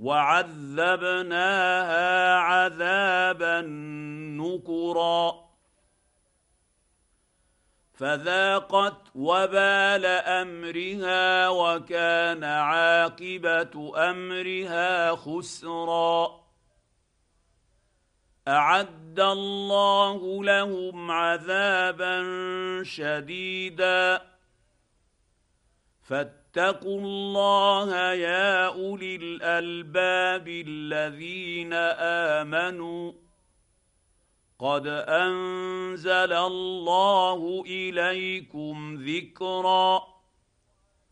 وعذبناها عذابا نكرا فذاقت وبال امرها وكان عاقبه امرها خسرا اعد الله لهم عذابا شديدا فاتقوا الله يا اولي الالباب الذين امنوا قد انزل الله اليكم ذكرا